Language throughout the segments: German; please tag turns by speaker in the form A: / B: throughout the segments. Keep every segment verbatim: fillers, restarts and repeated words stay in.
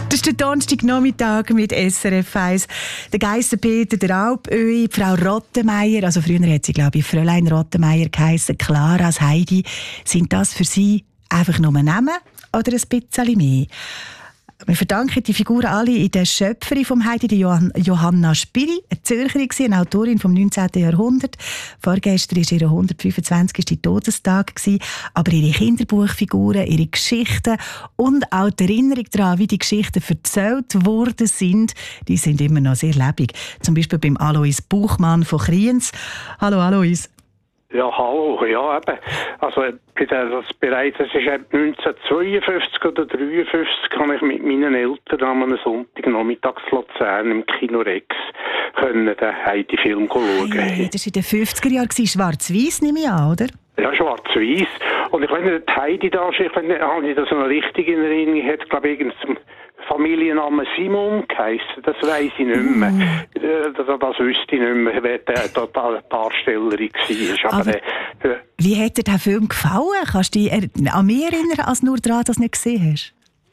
A: Das ist der Donnerstagnachmittag mit S R F eins. Der Geissenpeter, der Alpöhi, die Frau Rottenmeier, also früher hat sie, glaube ich, Fräulein Rottenmeier geheissen, Clara, das Heidi. Sind das für Sie einfach nur Namen oder ein bisschen mehr? Wir verdanken die Figuren alle in der Schöpferin vom Heidi, die Johann- Johanna Spyri, eine Zürcherin, eine Autorin vom neunzehnten Jahrhundert. Vorgestern war ihr hundertfünfundzwanzigster Todestag. Aber ihre Kinderbuchfiguren, ihre Geschichten und auch die Erinnerung daran, wie die Geschichten erzählt worden sind, die sind immer noch sehr lebendig. Zum Beispiel beim Alois Buchmann von Kriens. Hallo Alois.
B: Ja, hallo, ja eben. Also, bei der, das bereits, das ist neunzehnhundertzweiundfünfzig oder dreiundfünfzig, kann ich mit meinen Eltern am einem Sonntagnachmittag in Luzern im Kino Rex können den Heidi-Film schauen.
A: Hey, das war in den fünfziger Jahren, schwarz-weiß nehme ich an, oder?
B: Ja, schwarz-weiß. Und ich weiß nicht, Heidi da, ich weiß nicht, habe ich das noch richtig in Erinnerung, ich hätte, glaube ich, zum Familienname Simon geheissen, das weiss ich nicht mehr. Mm. Das, das wüsste ich nicht mehr, wer die Darstellerin war. Aber, Aber äh,
A: wie hat dir der Film gefallen? Kannst du dich an mehr erinnern, als nur daran, dass du nicht gesehen hast?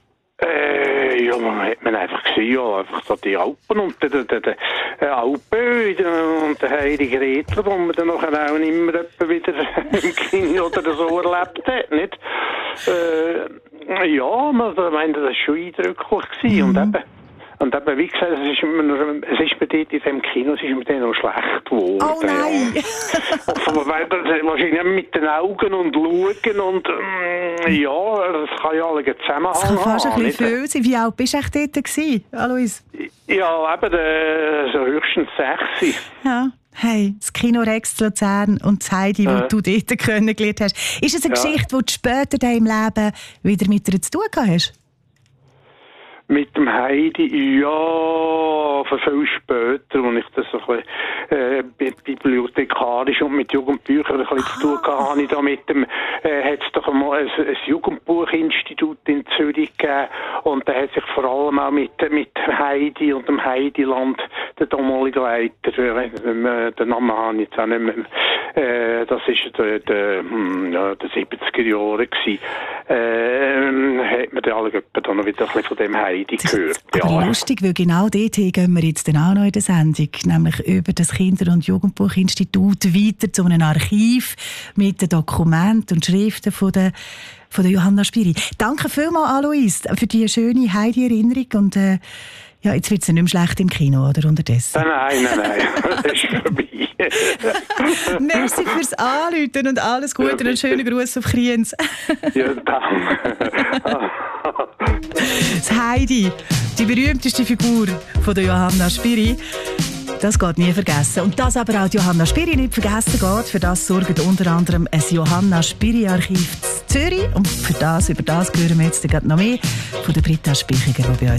B: Äh, ja, man hat man einfach gesehen, ja, einfach so die Alpen und der, der, der, der Alpen und der Heilige Redler, wo man dann nachher auch immer wieder im Kino oder so erlebt hat, nicht? Äh, ja, man, ich meine, das war schon eindrücklich gewesen. Mhm. Und eben, und eben, wie gesagt, es ist, immer, es ist mir dort in diesem Kino, es ist mir dann noch schlecht geworden.
A: Oh nein!
B: Ja. Wahrscheinlich mit den Augen und schauen und ähm, ja, das kann ja alle zusammenhängen.
A: Das kann fast ein bisschen viel sein. Wie alt bist du echt dort gewesen, Alois?
B: Ja, eben, äh, so höchstens sechs.
A: Ja. Hey, das Kino Rex Luzern und das Heidi, das äh. du dort kennengelernt hast. Ist es eine ja. Geschichte, die du später in deinem Leben wieder mit dir zu tun hast?
B: Mit dem Heidi, ja, für viel später, als ich das so ein bisschen, äh, bibliothekarisch und mit Jugendbüchern ein bisschen ah. zu tun hatte, habe ich da mit dem, äh, hat es doch einmal ein, ein Jugendbuchinstitut in Zürich gegeben und da hat sich vor allem auch mit, mit Heidi und dem Heidiland der damalige Leiter, äh, den Namen habe ich jetzt auch nicht mehr, äh, das war der, der, ja, der siebziger Jahre gewesen, äh, hat man dann alle dann noch wieder ein bisschen von dem Heidi gehört.
A: Aber ja. Lustig, weil genau dorthin gehen wir jetzt dann auch noch in der Sendung, nämlich über das Kinder- und Jugendbuchinstitut weiter zu einem Archiv mit den Dokumenten und Schriften von der, von der Johanna Spyri. Danke vielmals, Alois, für die schöne Heidi-Erinnerung und äh, ja, jetzt wird es nicht mehr schlecht im Kino, oder unterdessen?
B: Nein, nein, nein, das ist vorbei.
A: Merci fürs Anrufen und alles Gute ja, und einen schönen Gruß auf Kriens.
B: Ja, danke.
A: Das Heidi, die berühmteste Figur von der Johanna Spyri, das geht nie vergessen. Und dass aber auch die Johanna Spyri nicht vergessen geht, für das sorgt unter anderem ein Johanna Spyri-Archiv in Zürich. Und für das, über das hören wir jetzt gerade noch mehr von der Britta Spichiger, die bei uns